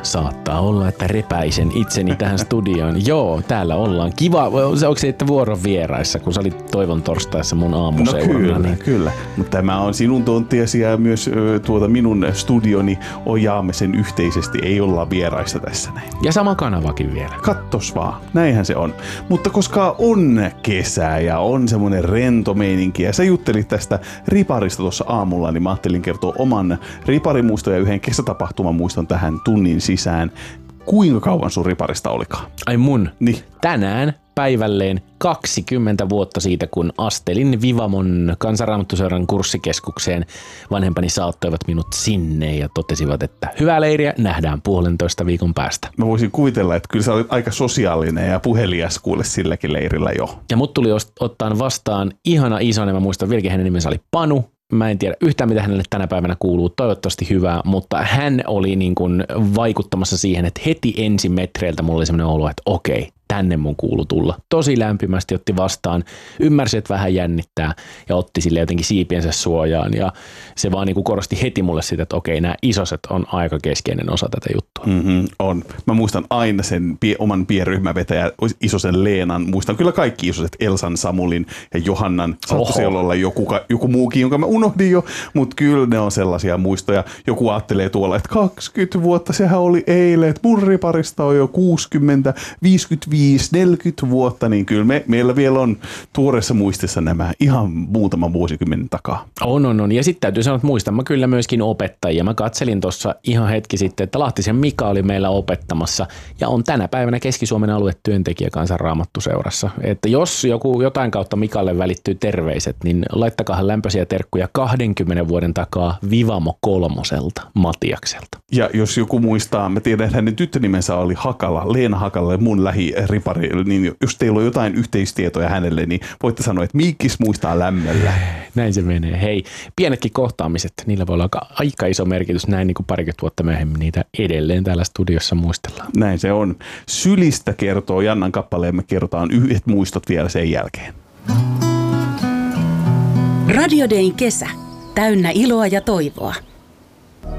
Saattaa olla, että repäisen itseni tähän studioon. Joo, täällä ollaan. Kiva. Onko se, että vuoron vieraissa, kun sä olit Toivon torstaissa mun aamuseurana? No kyllä, kyllä. Mutta tämä on sinun tonttiasi ja myös minun studioni jaamme sen yhteisesti. Ei olla vieraissa tässä näin. Ja sama kanavakin vielä. Kattos vaan. Näinhän se on. Mutta koska on kesää ja on semmoinen rento meininki ja sä juttelit tästä riparista tuossa aamulla, niin mä ajattelin kertoa oman riparimuiston ja yhden kesätapahtuman muiston tähän tunnin sisään. Kuinka kauan sun riparista olikaan? Ai mun? Niin. Tänään päivälleen 20 vuotta siitä, kun astelin Vivamon Kansanraamattuseuran kurssikeskukseen. Vanhempani saattoivat minut sinne ja totesivat, että hyvää leiriä, nähdään 1,5 viikon päästä. Mä voisin kuvitella, että kyllä sä olit aika sosiaalinen ja puhelias kuule silläkin leirillä jo. Ja mut tuli ottaan vastaan ihana isoinen, mä muistan vieläkin hänen nimensä oli Panu. Mä en tiedä yhtään, mitä hänelle tänä päivänä kuuluu, toivottavasti hyvää, mutta hän oli niin kuin vaikuttamassa siihen, että heti ensimetreiltä mulla oli semmoinen olo, että okei, tänne mun kuulu tulla. Tosi lämpimästi otti vastaan, ymmärsi, että vähän jännittää ja otti sille jotenkin siipiensä suojaan ja se vaan niin kuin korosti heti mulle sitä, että okei, nämä isoset on aika keskeinen osa tätä juttua. On. Mä muistan aina sen oman pienryhmävetäjän isosen Leenan, muistan kyllä kaikki isoset, Elsan, Samulin ja Johannan. Saattoi siellä olla joku muukin, jonka mä unohdin jo, mutta kyllä ne on sellaisia muistoja. Joku ajattelee tuolla, että 20 vuotta sehän oli eilen, että mun riparista on jo 60, 55, 40 vuotta, niin kyllä meillä vielä on tuoreessa muistissa nämä ihan muutaman vuosikymmenen takaa. On. Ja sitten täytyy sanoa, että muistan mä kyllä myöskin opettajia. Mä katselin tuossa ihan hetki sitten, että Lahtisen Mika oli meillä opettamassa ja on tänä päivänä Keski-Suomen aluetyöntekijä Kansanraamattuseurassa. Että jos jotain kautta Mikalle välittyy terveiset, niin laittakaa lämpöisiä terkkuja 20 vuoden takaa Vivamo 3:lta Matiakselta. Ja jos joku muistaa, mä tiedän, että hänen tyttönimensä oli Hakala, Leena Hakala, mun lähiripari, niin jos teillä on jotain yhteistietoja hänelle, niin voitte sanoa, että Miikkis muistaa lämmöllä. Näin se menee. Hei, pienetkin kohtaamiset, niillä voi olla aika iso merkitys, näin niin kuin parikymmentä vuotta myöhemmin niitä edelleen täällä studiossa muistellaan. Näin se on. Sylistä kertoo Jannan kappaleen, me kerrotaan yhdet muistot vielä sen jälkeen. Radio Dayn kesä, täynnä iloa ja toivoa.